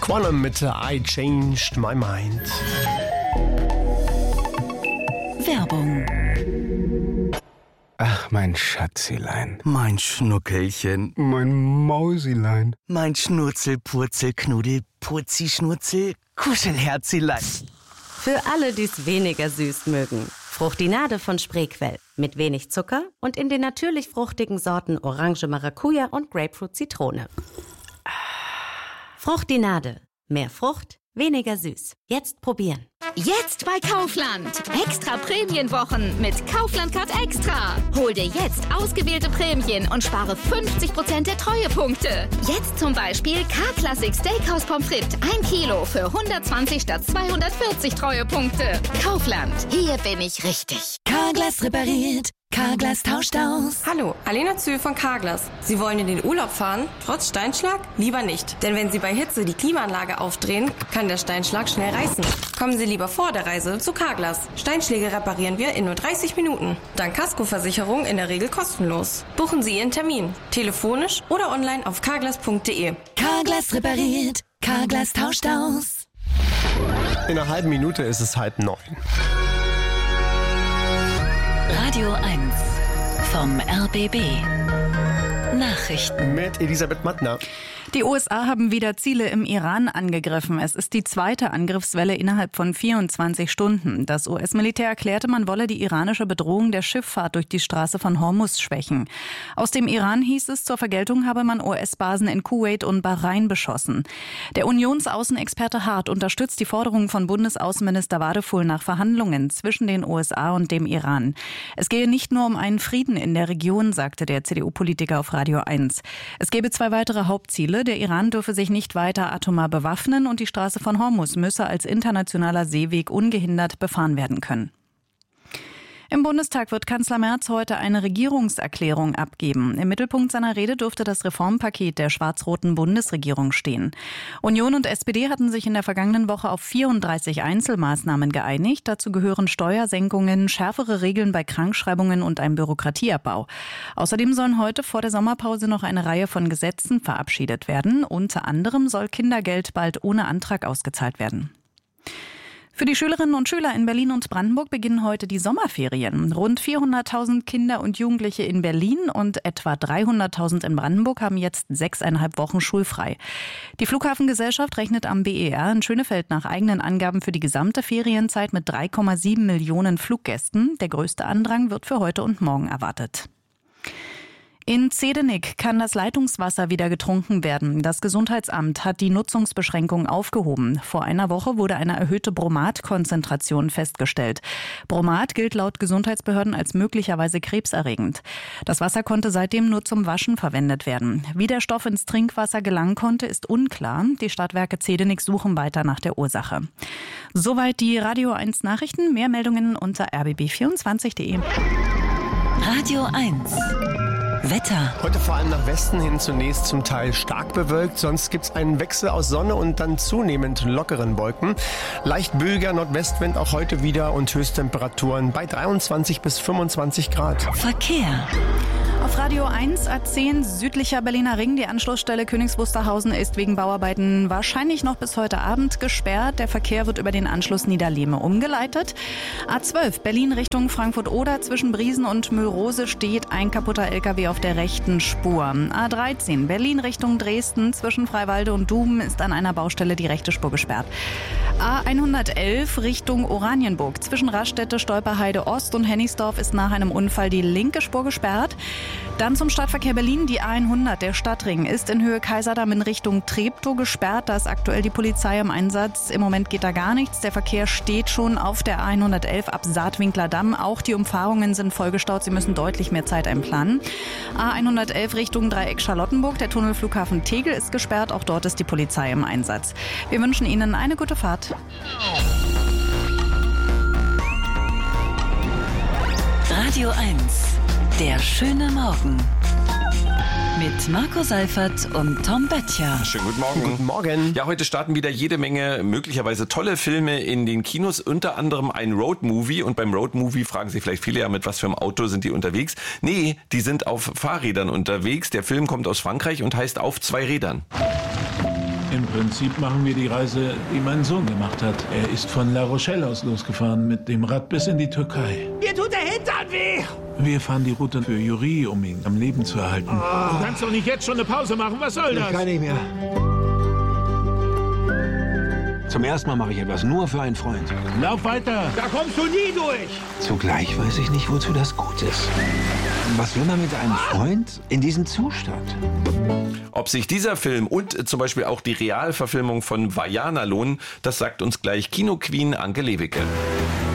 Quantum mit I Changed My Mind. Werbung. Ach, mein Schatzilein. Mein Schnuckelchen. Mein Mausilein. Mein Schnurzel, Knuddel, Putzi, Schnurzel, Kuschelherzilein. Für alle, die es weniger süß mögen. Fruchtinade von Spreequell. Mit wenig Zucker und in den natürlich fruchtigen Sorten Orange Maracuja und Grapefruit Zitrone. Fruchtinade. Mehr Frucht, weniger süß. Jetzt probieren. Jetzt bei Kaufland. Extra Prämienwochen mit Kaufland Card Extra. Hol dir jetzt ausgewählte Prämien und spare 50% der Treuepunkte. Jetzt zum Beispiel K-Classic Steakhouse Pommes frites 1 Kilo für 120 statt 240 Treuepunkte. Kaufland. Hier bin ich richtig. Carglass repariert. Carglass tauscht aus. Hallo, Alena Zühl von Carglass. Sie wollen in den Urlaub fahren? Trotz Steinschlag? Lieber nicht. Denn wenn Sie bei Hitze die Klimaanlage aufdrehen, kann der Steinschlag schnell reißen. Kommen Sie lieber vor der Reise zu Carglass. Steinschläge reparieren wir in nur 30 Minuten. Dank Kaskoversicherung in der Regel kostenlos. Buchen Sie Ihren Termin. Telefonisch oder online auf carglass.de. Carglass repariert. Carglass tauscht aus. In einer halben Minute ist es 8:30. Radio 1 vom RBB. Nachrichten Mit Elisabeth Mattner. Die USA haben wieder Ziele im Iran angegriffen. Es ist die zweite Angriffswelle innerhalb von 24 Stunden. Das US-Militär erklärte, man wolle die iranische Bedrohung der Schifffahrt durch die Straße von Hormuz schwächen. Aus dem Iran hieß es, zur Vergeltung habe man US-Basen in Kuwait und Bahrain beschossen. Der Unionsaußenexperte Hart unterstützt die Forderung von Bundesaußenminister Vadeful nach Verhandlungen zwischen den USA und dem Iran. Es gehe nicht nur um einen Frieden in der Region, sagte der CDU-Politiker auf Radio 1. Es gebe zwei weitere Hauptziele. Der Iran dürfe sich nicht weiter atomar bewaffnen und die Straße von Hormuz müsse als internationaler Seeweg ungehindert befahren werden können. Im Bundestag wird Kanzler Merz heute eine Regierungserklärung abgeben. Im Mittelpunkt seiner Rede dürfte das Reformpaket der schwarz-roten Bundesregierung stehen. Union und SPD hatten sich in der vergangenen Woche auf 34 Einzelmaßnahmen geeinigt. Dazu gehören Steuersenkungen, schärfere Regeln bei Krankschreibungen und ein Bürokratieabbau. Außerdem sollen heute vor der Sommerpause noch eine Reihe von Gesetzen verabschiedet werden. Unter anderem soll Kindergeld bald ohne Antrag ausgezahlt werden. Für die Schülerinnen und Schüler in Berlin und Brandenburg beginnen heute die Sommerferien. Rund 400.000 Kinder und Jugendliche in Berlin und etwa 300.000 in Brandenburg haben jetzt 6,5 Wochen schulfrei. Die Flughafengesellschaft rechnet am BER in Schönefeld nach eigenen Angaben für die gesamte Ferienzeit mit 3,7 Millionen Fluggästen. Der größte Andrang wird für heute und morgen erwartet. In Zedenik kann das Leitungswasser wieder getrunken werden. Das Gesundheitsamt hat die Nutzungsbeschränkung aufgehoben. Vor einer Woche wurde eine erhöhte Bromat-Konzentration festgestellt. Bromat gilt laut Gesundheitsbehörden als möglicherweise krebserregend. Das Wasser konnte seitdem nur zum Waschen verwendet werden. Wie der Stoff ins Trinkwasser gelangen konnte, ist unklar. Die Stadtwerke Zedenik suchen weiter nach der Ursache. Soweit die Radio 1 Nachrichten. Mehr Meldungen unter rbb24.de. Radio 1 Wetter. Heute vor allem nach Westen hin zunächst zum Teil stark bewölkt. Sonst gibt es einen Wechsel aus Sonne und dann zunehmend lockeren Wolken. Leicht böiger Nordwestwind auch heute wieder und Höchsttemperaturen bei 23 bis 25 Grad. Verkehr. Auf Radio 1 A10 südlicher Berliner Ring. Die Anschlussstelle Königs Wusterhausen ist wegen Bauarbeiten wahrscheinlich noch bis heute Abend gesperrt. Der Verkehr wird über den Anschluss Niederlehme umgeleitet. A12 Berlin Richtung Frankfurt-Oder. Zwischen Briesen und Mörose steht ein kaputter LKW auf der rechten Spur. A13 Berlin Richtung Dresden. Zwischen Freiwalde und Duben ist an einer Baustelle die rechte Spur gesperrt. A111 Richtung Oranienburg. Zwischen Raststätte, Stolperheide Ost und Hennigsdorf ist nach einem Unfall die linke Spur gesperrt. Dann zum Stadtverkehr Berlin. Die A100, der Stadtring, ist in Höhe Kaiserdamm in Richtung Treptow gesperrt. Da ist aktuell die Polizei im Einsatz. Im Moment geht da gar nichts. Der Verkehr steht schon auf der A111 ab Saatwinkler Damm. Auch die Umfahrungen sind vollgestaut. Sie müssen deutlich mehr Zeit einplanen. A111 Richtung Dreieck Charlottenburg. Der Tunnel Flughafen Tegel ist gesperrt. Auch dort ist die Polizei im Einsatz. Wir wünschen Ihnen eine gute Fahrt. Radio 1 Der schöne Morgen. Mit Marco Seifert und Tom Böttcher. Schönen guten Morgen. Guten Morgen. Ja, heute starten wieder jede Menge möglicherweise tolle Filme in den Kinos, unter anderem ein Roadmovie. Und beim Roadmovie fragen sich vielleicht viele, ja, mit was für einem Auto sind die unterwegs? Nee, die sind auf Fahrrädern unterwegs. Der Film kommt aus Frankreich und heißt Auf zwei Rädern. Im Prinzip machen wir die Reise, die mein Sohn gemacht hat. Er ist von La Rochelle aus losgefahren mit dem Rad bis in die Türkei. Mir tut der Hintern weh! Wir fahren die Route für Juri, um ihn am Leben zu erhalten. Du kannst doch nicht jetzt schon eine Pause machen, was soll das? Ich kann nicht mehr. Zum ersten Mal mache ich etwas nur für einen Freund. Lauf weiter! Da kommst du nie durch! Zugleich weiß ich nicht, wozu das gut ist. Was will man mit einem Freund in diesem Zustand? Ob sich dieser Film und zum Beispiel auch die Realverfilmung von Vaiana lohnen, das sagt uns gleich Kino-Queen Anke Lewicke.